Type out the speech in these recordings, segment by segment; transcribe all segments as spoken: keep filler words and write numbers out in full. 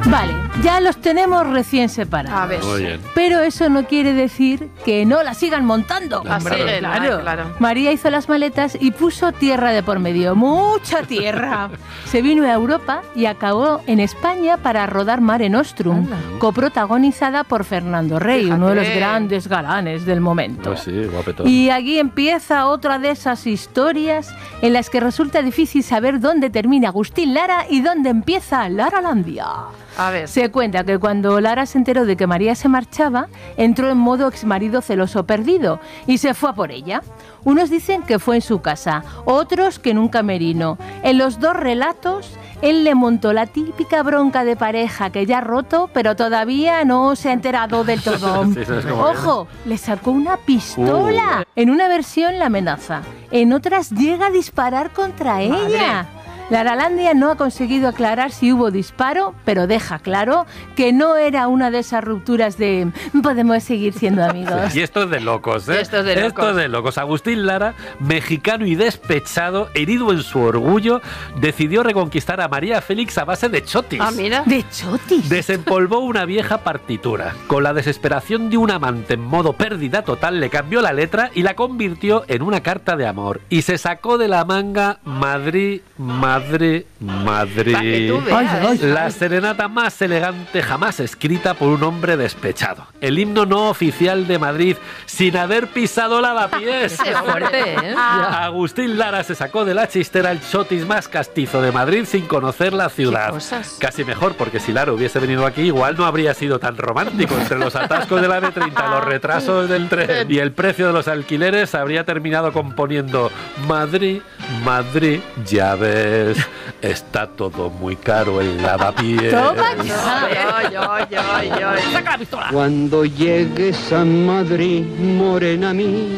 Vale, ya los tenemos recién separados. A ver. Muy bien. Pero eso no quiere decir que no la sigan montando. Así es, claro. claro. María hizo las maletas y puso tierra de por medio, mucha tierra. Se vino a Europa y acabó en España para rodar Mare Nostrum, Anda. coprotagonizada por Fernando Rey, Fíjate. uno de los grandes galanes del momento. Pues sí, guapetón. Y aquí empieza otra de esas historias en las que resulta difícil saber dónde termina Agustín Lara y dónde empieza Laralandia. A ver. Se cuenta que cuando Lara se enteró de que María se marchaba, entró en modo exmarido celoso perdido y se fue a por ella. Unos dicen que fue en su casa, otros que en un camerino. En los dos relatos, él le montó la típica bronca de pareja que ya ha roto, pero todavía no se ha enterado del todo. Sí, ¿sabes cómo es? Ojo, le sacó una pistola. Uh. En una versión la amenaza, en otras llega a disparar contra ella. Laralandia no ha conseguido aclarar si hubo disparo, pero deja claro que no era una de esas rupturas de podemos seguir siendo amigos. Y esto es de locos, ¿eh? Esto es de locos. Esto es de locos. Agustín Lara, mexicano y despechado, herido en su orgullo, decidió reconquistar a María Félix a base de chotis. Ah, mira. De chotis. Desempolvó una vieja partitura. Con la desesperación de un amante en modo pérdida total, le cambió la letra y la convirtió en una carta de amor. Y se sacó de la manga Madrid, Madrid, Madrid. Pa' que tú veas. Ay, ay. La serenata más elegante jamás escrita por un hombre despechado. El himno no oficial de Madrid sin haber pisado lavapiés. Qué fuerte, ¿eh? Agustín Lara se sacó de la chistera el chotis más castizo de Madrid sin conocer la ciudad. Qué cosas. Casi mejor, porque si Lara hubiese venido aquí, igual no habría sido tan romántico. Entre los atascos de la eme treinta, los retrasos del tren y el precio de los alquileres, habría terminado componiendo Madrid, Madrid, ya ves, está todo muy caro el lavapiés. Toma Ay, ay, ay, ay, ay. Saca la pistola. Cuando llegues a Madrid, morena mía,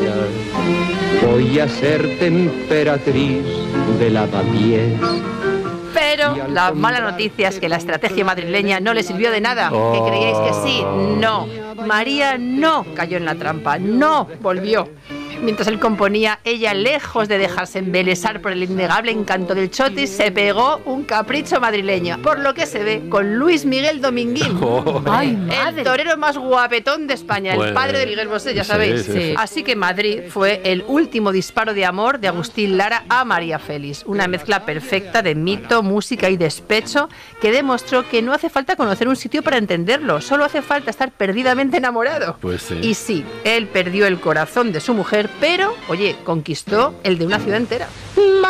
voy a ser temperatriz de lavapiés. Pero la mala noticia es que la estrategia madrileña no le sirvió de nada. Oh. ¿Que creíais que sí? No. María no cayó en la trampa, no volvió. Mientras él componía, ella, lejos de dejarse embelesar por el innegable encanto del chotis, se pegó un capricho madrileño. Por lo que se ve con Luis Miguel Dominguín. Oh. Ay, El madre. torero más guapetón de España, Bueno. el padre de Miguel Bosé, ya Sí, sabéis. sí, sí. Así que Madrid fue el último disparo de amor de Agustín Lara a María Félix. Una mezcla perfecta de mito, música y despecho que demostró que no hace falta conocer un sitio para entenderlo, solo hace falta estar perdidamente enamorado. Pues sí. Y sí, él perdió el corazón de su mujer, pero, oye, conquistó el de una ciudad entera.